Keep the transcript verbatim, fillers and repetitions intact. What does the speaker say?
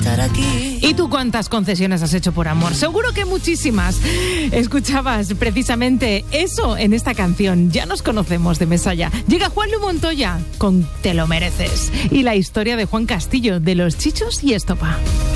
estar aquí. ¿Y tú cuántas concesiones has hecho por amor? Seguro que muchísimas. Escuchabas precisamente eso en esta canción. Ya nos conocemos de Mesalla. Llega Juanlu Montoya con Te lo mereces. Y la historia de Juan Castillo, de Los Chichos y Estopa.